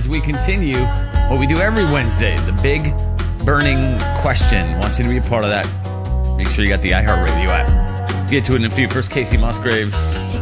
as we continue what we do every Wednesday, the big burning question. Want you to be a part of that. Make sure you got the iHeartRadio app. Get to it in a few. First, Casey Musgraves.